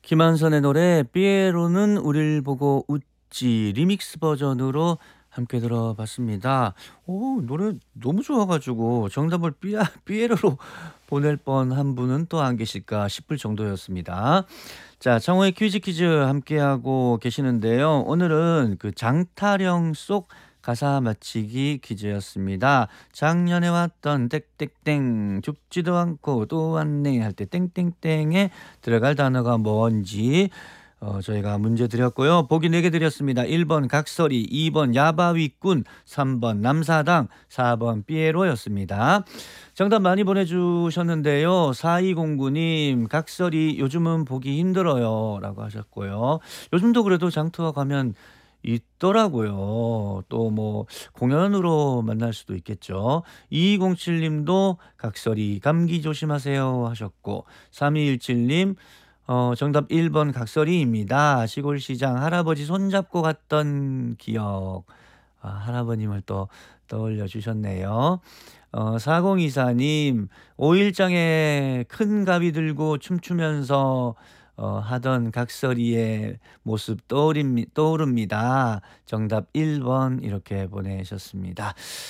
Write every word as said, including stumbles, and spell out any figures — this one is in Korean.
김한선의 노래 삐에로는 우릴 보고 웃지 리믹스 버전으로 함께 들어봤습니다. 오 노래 너무 좋아 가지고 정답을 삐아 삐에로로 보낼 뻔한 분은 또 안 계실까 싶을 정도였습니다. 자 창호의 퀴즈 퀴즈 함께하고 계시는데요. 오늘은 그 장타령 속 가사 맞히기 퀴즈였습니다. 작년에 왔던 땡땡땡 죽지도 않고 또 왔네 할 때 땡땡땡에 들어갈 단어가 뭔지 어 저희가 문제 드렸고요. 보기 네 개 드렸습니다. 일 번 각설이, 이 번 야바위꾼, 삼 번 남사당, 사 번 삐에로였습니다. 정답 많이 보내주셨는데요. 사이공구 님 각설이 요즘은 보기 힘들어요 라고 하셨고요. 요즘도 그래도 장터가 가면 있더라고요. 또 뭐 공연으로 만날 수도 있겠죠. 이이공칠 님도 각설이 감기 조심하세요 하셨고, 삼이일칠 님 어 정답 일 번 각설이입니다. 시골시장 할아버지 손잡고 갔던 기억. 아 할아버님을 또 떠올려 주셨네요. 어 사공이사 님 오일장에 큰 가위 들고 춤추면서 어 하던 각설이의 모습 떠오립니 떠오릅니다. 정답 일 번 이렇게 보내셨습니다.